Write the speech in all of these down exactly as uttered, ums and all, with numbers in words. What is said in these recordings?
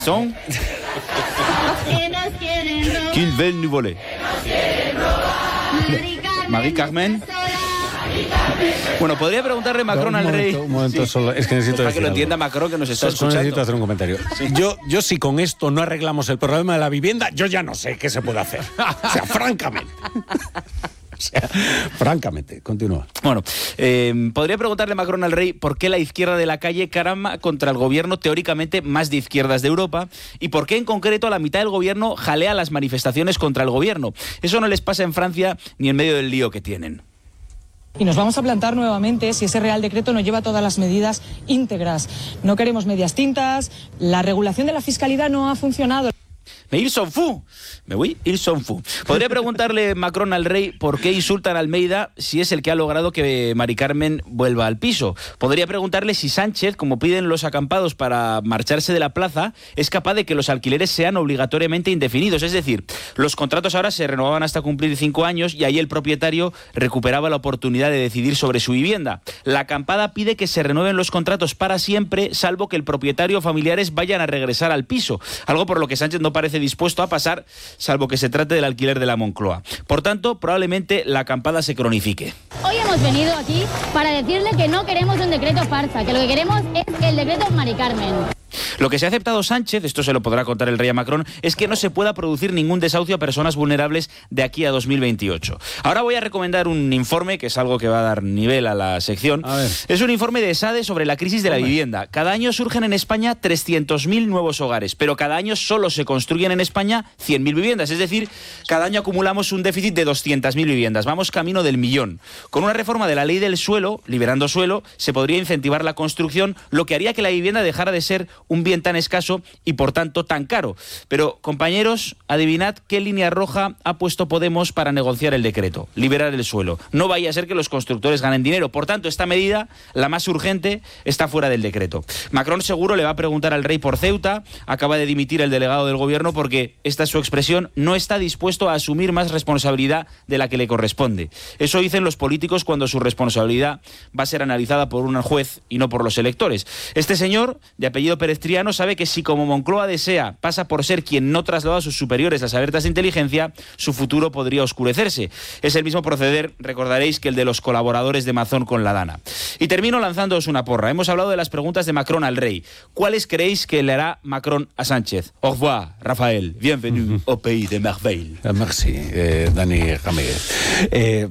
Son Qu'il veut nous voler. Marie Carmen. Bueno, podría preguntarle Macron no, un al rey. momento, un momento sí. Solo. Es que necesito Para decir que lo algo. entienda Macron, que nos está Solo escuchando. necesito hacer un comentario. Sí. Yo, yo si con esto no arreglamos el problema de la vivienda, yo ya no sé qué se puede hacer. O sea, francamente. O sea, francamente, continúa. Bueno, eh, podría preguntarle Macron al rey por qué la izquierda de la calle caramba contra el gobierno teóricamente más de izquierdas de Europa y por qué en concreto la mitad del gobierno jalea las manifestaciones contra el gobierno. Eso no les pasa en Francia ni en medio del lío que tienen. Y nos vamos a plantar nuevamente si ese Real Decreto no lleva todas las medidas íntegras. No queremos medias tintas, la regulación de la fiscalidad no ha funcionado. Me ils sont fous. Me voy, ils sont fous. Podría preguntarle Macron al rey por qué insultan a Almeida si es el que ha logrado que Mari Carmen vuelva al piso. Podría preguntarle si Sánchez, como piden los acampados para marcharse de la plaza, es capaz de que los alquileres sean obligatoriamente indefinidos. Es decir, los contratos ahora se renovaban hasta cumplir cinco años y ahí el propietario recuperaba la oportunidad de decidir sobre su vivienda. La acampada pide que se renueven los contratos para siempre, salvo que el propietario o familiares vayan a regresar al piso. Algo por lo que Sánchez no parece dispuesto a pasar, salvo que se trate del alquiler de la Moncloa. Por tanto, probablemente la acampada se cronifique. Hoy hemos venido aquí para decirle que no queremos un decreto farsa, que lo que queremos es el decreto Mari Carmen. Lo que se ha aceptado Sánchez, esto se lo podrá contar el rey a Macron, es que no se pueda producir ningún desahucio a personas vulnerables de aquí a dos mil veintiocho. Ahora voy a recomendar un informe, que es algo que va a dar nivel a la sección. A ver. Es un informe de SADE sobre la crisis de la vivienda. Cada año surgen en España trescientos mil nuevos hogares, pero cada año solo se construyen en España cien mil viviendas. Es decir, cada año acumulamos un déficit de doscientas mil viviendas. Vamos camino del millón. Con una reforma de la ley del suelo, liberando suelo, se podría incentivar la construcción, lo que haría que la vivienda dejara de ser un bien tan escaso y por tanto tan caro. Pero, compañeros, adivinad qué línea roja ha puesto Podemos para negociar el decreto: liberar el suelo. No vaya a ser que los constructores ganen dinero. Por tanto, esta medida, la más urgente, está fuera del decreto. Macron seguro le va a preguntar al rey por Ceuta. Acaba de dimitir el delegado del gobierno porque, esta es su expresión, no está dispuesto a asumir más responsabilidad de la que le corresponde. Eso dicen los políticos cuando su responsabilidad va a ser analizada por un juez y no por los electores. Este señor, de apellido Pérez Triano, sabe que si como Moncloa desea pasa por ser quien no trasladó a sus superiores las alertas de inteligencia, su futuro podría oscurecerse. Es el mismo proceder, recordaréis, que el de los colaboradores de Mazón con la Dana. Y termino lanzándoos una porra. Hemos hablado de las preguntas de Macron al rey. ¿Cuáles creéis que le hará Macron a Sánchez? Au revoir, Rafael. Bienvenue au pays de merveille. Merci, eh, Dani Ramírez. Eh,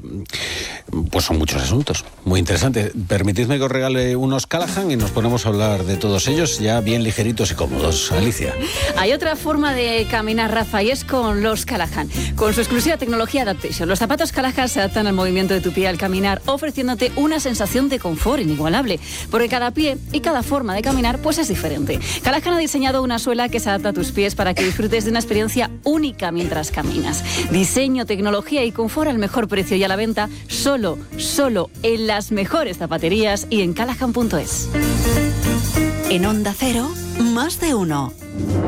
pues son muchos asuntos, muy interesantes. Permitidme que os regale unos Callahan y nos ponemos a hablar de todos ellos ya bien ligeritos y cómodos. Alicia. Hay otra forma de caminar, Rafa, y es con los Callahan. Con su exclusiva tecnología Adaptation, los zapatos Callahan se adaptan al movimiento de tu pie al caminar, ofreciéndote una sensación de confort inigualable, porque cada pie y cada forma de caminar pues es diferente. Callahan ha diseñado una suela que se adapta a tus pies para que disfrutes de una experiencia única mientras caminas. Diseño, tecnología y confort al mejor precio y a la venta solo, solo en las mejores zapaterías y en callahan punto es. En Onda Cero, más de uno.